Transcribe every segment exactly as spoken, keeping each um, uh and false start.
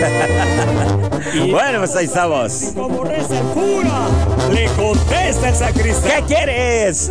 Bueno, pues ahí estamos. Y como reza el cura, le contesta el sacristán. ¿Qué quieres?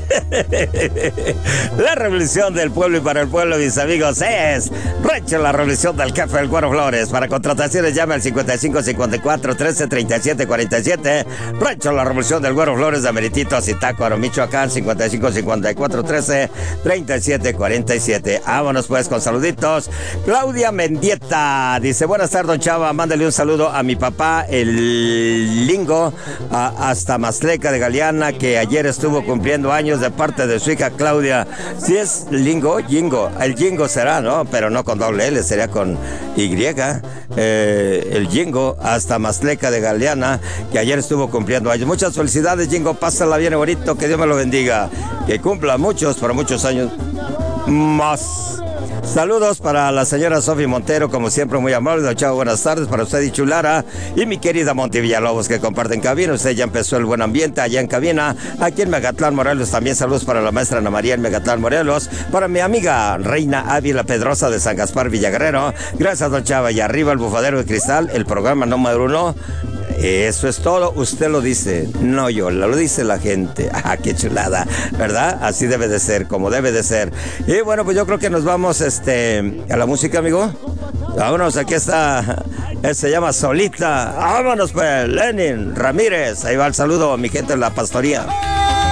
La revolución del pueblo y para el pueblo, mis amigos, es Rancho La Revolución del Jefe del Güero Flores. Para contrataciones llame al cincuenta y cinco cincuenta y cuatro trece treinta y siete cuarenta y siete. Rancho La Revolución del Güero Flores de Ameritito, Zitácuaro, Michoacán, cincuenta y cinco cincuenta y cuatro trece treinta y siete cuarenta y siete. Vámonos pues con saluditos. Claudia Mendieta dice: buenas tardes, don Chava, mándale un saludo a mi papá, el Lingo, a, hasta Mazleca de Galeana, que ayer estuvo cumpliendo años, de parte de su hija Claudia. Si es Lingo, Jingo, el Jingo será, ¿no? Pero no con doble L, sería con Y. Eh, el Jingo hasta Mazleca de Galeana, que ayer estuvo cumpliendo años. Muchas felicidades, Jingo, pásala bien bonito, que Dios me lo bendiga, que cumpla muchos, por muchos años más. Saludos para la señora Sofi Montero, como siempre muy amable. Don Chavo, buenas tardes para usted y Chulara, y mi querida Monty Villalobos, que comparten cabina. Usted ya empezó el buen ambiente allá en cabina, aquí en Megatlán, Morelos. También saludos para la maestra Ana María en Megatlán, Morelos, para mi amiga Reina Ávila Pedrosa de San Gaspar, Villaguerrero. Gracias, don Chava. Y arriba el bufadero de cristal, el programa número uno. Eso es todo, usted lo dice, no yo, lo dice la gente. Ah, qué chulada, ¿verdad? Así debe de ser, como debe de ser. Y bueno, pues yo creo que nos vamos este, a la música, amigo. Vámonos, aquí está, él se llama Solita. Vámonos pues, Lenin Ramírez. Ahí va el saludo a mi gente en la pastoría.